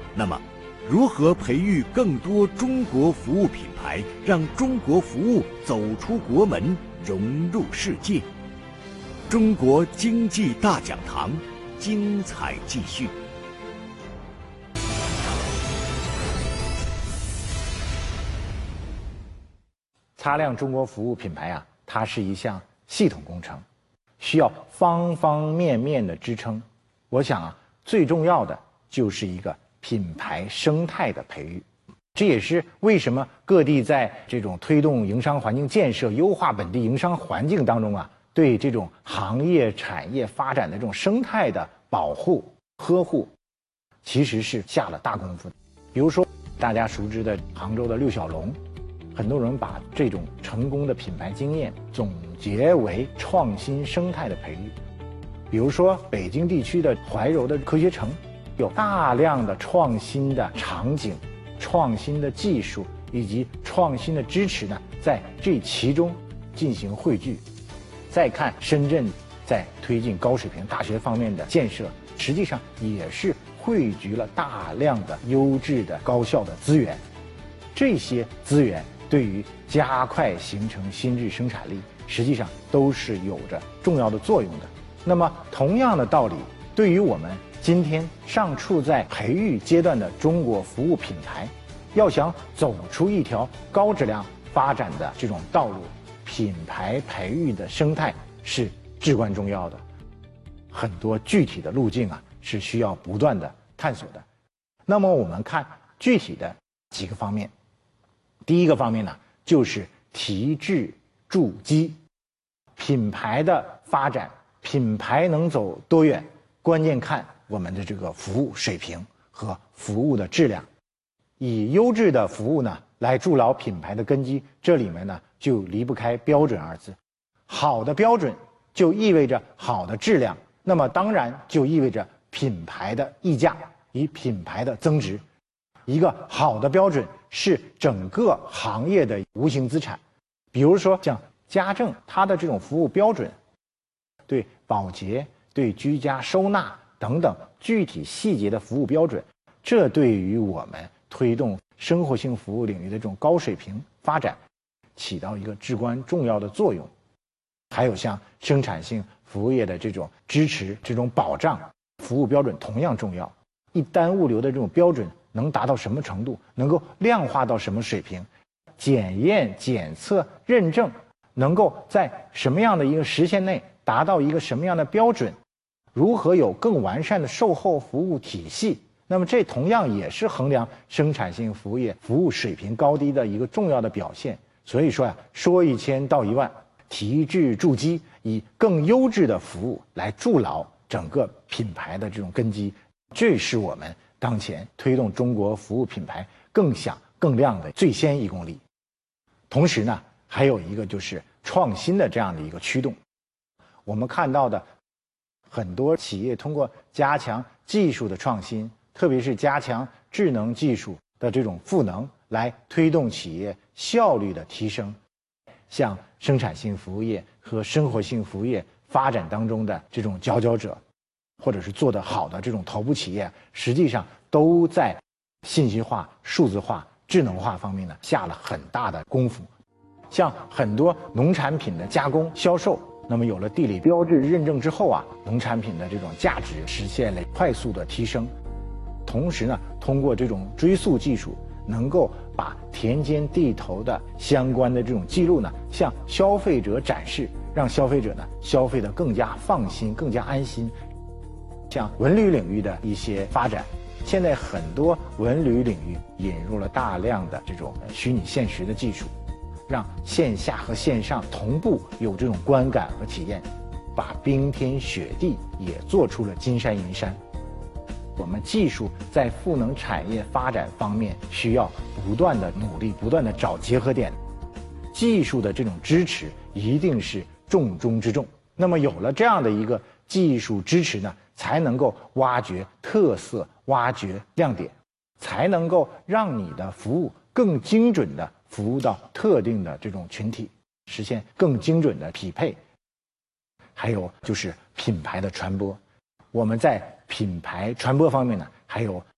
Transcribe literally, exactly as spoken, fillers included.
那么，如何培育更多中国服务品牌，让中国服务走出国门，融入世界？中国经济大讲堂，精彩继续。 擦亮中国服务品牌啊，它是一项系统工程，需要方方面面的支撑。我想啊，最重要的就是一个品牌生态的培育。这也是为什么各地在这种推动营商环境建设、优化本地营商环境当中啊，对这种行业产业发展的这种生态的保护呵护，其实是下了大功夫的。比如说大家熟知的杭州的六小龙，很多人把这种成功的品牌经验总结为创新生态的培育。比如说北京地区的怀柔的科学城，有大量的创新的场景、创新的技术以及创新的支持呢，在这其中进行汇聚。再看深圳在推进高水平大学方面的建设，实际上也是汇聚了大量的优质的高校的资源。这些资源对于加快形成新质生产力，实际上都是有着重要的作用的。那么同样的道理，对于我们今天尚处在培育阶段的中国服务品牌，要想走出一条高质量发展的这种道路，品牌培育的生态是至关重要的。很多具体的路径啊，是需要不断的探索的。那么我们看具体的几个方面。第一个方面呢，就是提质筑基。品牌的发展，品牌能走多远，关键看我们的这个服务水平和服务的质量。以优质的服务呢来筑牢品牌的根基，这里面呢就离不开标准二字。好的标准就意味着好的质量，那么当然就意味着品牌的溢价，以品牌的增值。一个好的标准是整个行业的无形资产。比如说像家政，它的这种服务标准，对保洁、对居家收纳等等具体细节的服务标准，这对于我们推动生活性服务领域的这种高水平发展起到一个至关重要的作用。还有像生产性服务业的这种支持、这种保障，服务标准同样重要。一单物流的这种标准能达到什么程度，能够量化到什么水平，检验、检测、认证能够在什么样的一个时限内达到一个什么样的标准，如何有更完善的售后服务体系，那么这同样也是衡量生产性服务业服务水平高低的一个重要的表现。所以说呀、啊，说一千道一万，提质筑基，以更优质的服务来筑牢整个品牌的这种根基，这是我们当前推动中国服务品牌更响更亮的最先一公里。同时呢，还有一个就是创新的这样的一个驱动。我们看到的很多企业通过加强技术的创新，特别是加强智能技术的这种赋能，来推动企业效率的提升。像生产性服务业和生活性服务业发展当中的这种佼佼者，或者是做得好的这种头部企业，实际上都在信息化、数字化、智能化方面呢下了很大的功夫。像很多农产品的加工销售，那么有了地理标志认证之后啊，农产品的这种价值实现了快速的提升。同时呢，通过这种追溯技术，能够把田间地头的相关的这种记录呢向消费者展示，让消费者呢消费得更加放心、更加安心。像文旅领域的一些发展，现在很多文旅领域引入了大量的这种虚拟现实的技术，让线下和线上同步有这种观感和体验，把冰天雪地也做出了金山银山。我们技术在赋能产业发展方面需要不断的努力，不断的找结合点。技术的这种支持一定是重中之重。那么有了这样的一个技术支持呢，才能够挖掘特色，挖掘亮点，才能够让你的服务更精准的服务到特定的这种群体，实现更精准的匹配。还有就是品牌的传播，我们在品牌传播方面呢，还有